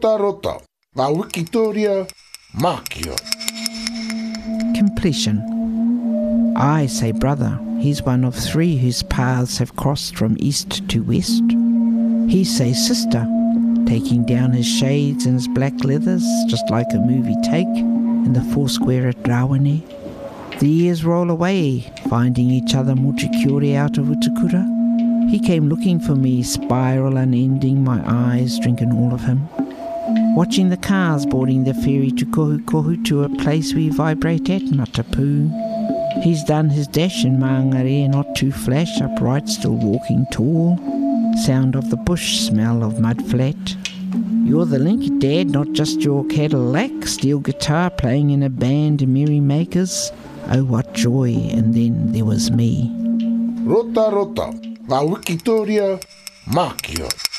Rota rota, ngā Wikitoria, Mākia. Completion. I say brother, he's one of three whose paths have crossed from east to west. He says sister, taking down his shades and his black leathers, just like a movie take in the Foursquare at Rawene. The years roll away, finding each other Motukuri out of Utukura. He came looking for me, spiral unending, my eyes drinking all of him. Watching the cars boarding the ferry to Kohukohu, to a place we vibrate at, Matapu. He's done his dash in Maangare, not too flash, upright, still walking tall. Sound of the bush, smell of mud flat. You're the link, Dad, not just your Cadillac. Steel guitar playing in a band, merrymakers. Oh, what joy, and then there was me. Rota rota, ngā Wikitoria, Mākia.